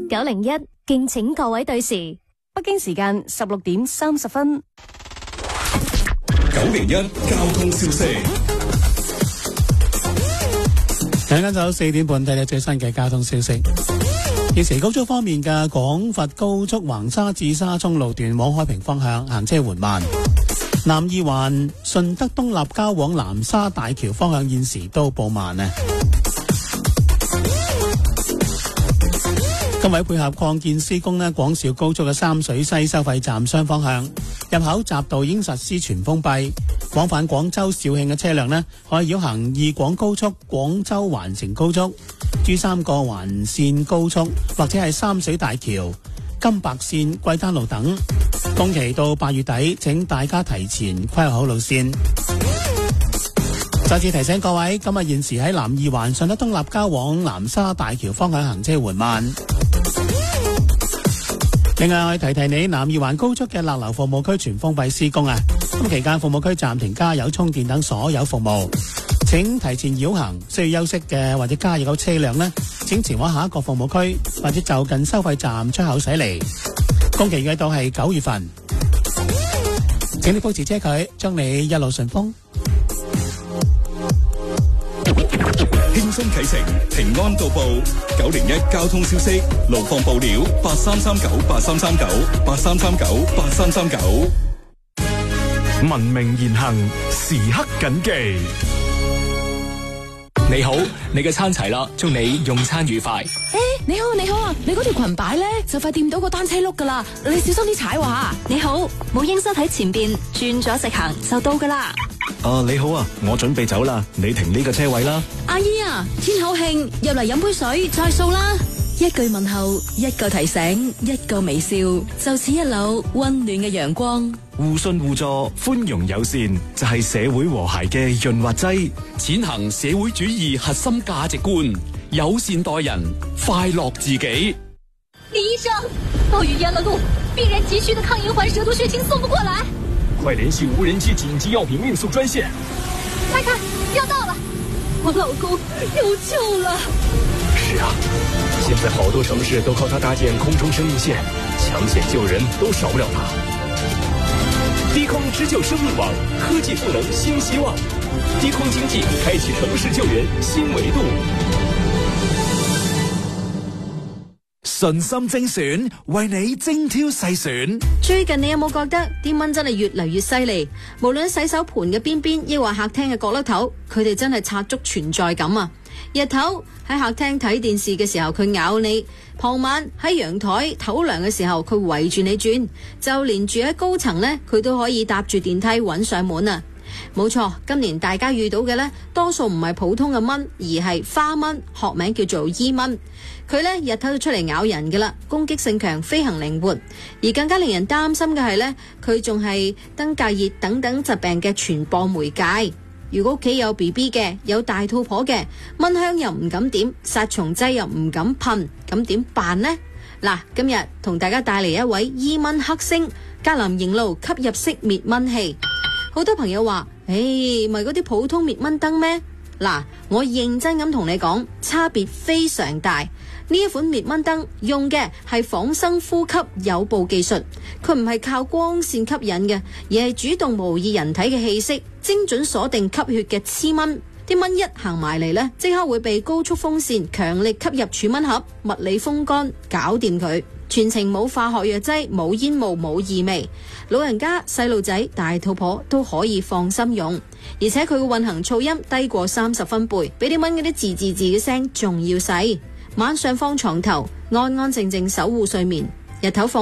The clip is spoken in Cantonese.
901，敬請各位對時。北京時間16點30分。 901交通消息。 陣間就4點半睇睇最新嘅交通消息。現時高速方面嘅廣佛高速橫沙至沙涌路段往海平方向行車緩慢。南二環順德東立交往南沙大橋方向現時都報慢啊。今為配合擴建施工呢，廣肇高速嘅三水西收費站雙方向入口匝道已經實施全封閉。往返廣州肇慶嘅車輛呢，可以繞行二廣高速、廣州環城高速、珠三角環線高速或者係三水大橋、金白線、桂丹路等。工期到8月底，請大家提前規劃好路線。再次提醒各位，今日現時喺南二環順德東立交往南沙大橋方向行車緩慢。另外，我提提你，南二環高速嘅勒流服務區全封閉施工啊！咁期間服務區暫停加油、充電等所有服務，請提前繞行。需要休息嘅或者加油嘅車輛呢，請前往下一個服務區或者就近收費站出口駛離。工期預計到係9月份，請你保持車距，將你一路順風。 輕鬆啟程，平安到埗。901交通消息，路況報料8339833983398339。 文明言行，時刻謹記。 你好，你嘅餐齊啦，祝你用餐愉快。 你好啊，你嗰條裙擺咧就快掂到個單車轆噶啦，你小心啲踩喎吓。 你好，母嬰室喺前邊，轉咗直行就到噶啦。 你好啊，我準備走啦，你停呢個車位啦。 阿姨啊，天口慶，入嚟飲杯水再數啦。一句問候，一個提醒，一個微笑，就似一縷溫暖嘅陽光。 互信互助，寬容友善，就係社會和諧嘅潤滑劑。 踐行社會主義核心價值觀，友善待人，快樂自己。 李醫生，暴雨淹了路，病人急需的抗银環蛇毒血清送不過來， 快聯繫無人機緊急藥品運送專線。 快看，要到了，我老公有救了。 是啊，現在好多城市都靠它搭建空中生命線，搶險救人都少不了它。低空支救生命網，科技賦能新希望，低空經濟開啟城市救援新維度。 信心精選，為你精挑細選。 最近你有冇覺得啲蚊真係越嚟越犀利？無論洗手盆嘅邊邊，抑或客廳嘅角落頭，佢哋真係刷足存在感啊！日頭喺客廳睇電視嘅時候，佢咬你；傍晚喺陽台唞涼嘅時候，佢圍住你轉；就連住喺高層呢，佢都可以搭住電梯揾上門啊！冇錯，今年大家遇到嘅呢，多數唔係普通嘅蚊，而係花蚊，學名叫做伊蚊。佢呢日頭就出嚟咬人㗎啦，攻擊性強，飛行靈活。而更加令人擔心嘅係呢，佢仲係登革熱等等疾病嘅傳播媒介。如果屋企有 BB 嘅，有大肚婆嘅，蚊香又唔敢點，殺蟲劑又唔敢噴，咁點辦呢？嗱，今日同大家帶嚟一位伊蚊克星格林營路吸入式滅蚊器。好多朋友話，咪嗰啲普通滅蚊燈咩？嗱，我認真咁同你講，差別非常大。呢一款滅蚊燈用嘅係仿生呼吸誘捕技術，佢唔係靠光線吸引嘅，而係主動模擬人體嘅氣息，精準鎖定吸血嘅雌蚊。啲蚊一行埋嚟呢，即刻會被高速風扇強力吸入儲蚊盒，物理風乾，搞掂佢。全程冇化學藥劑，冇煙霧，冇異味，老人家、細路仔、大肚婆都可以放心用。而且佢嘅運行噪音低過30分貝，比啲蚊嗰啲字嘅聲仲要細。晚上放床頭，安安靜靜守護睡眠，日頭放